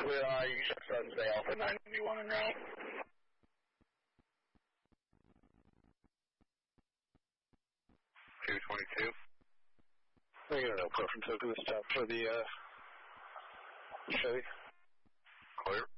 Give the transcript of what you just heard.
clear eye. You can shut Sunday off at 991 and route. 222. We got an approach from Toku this time for the Chevy. Clear.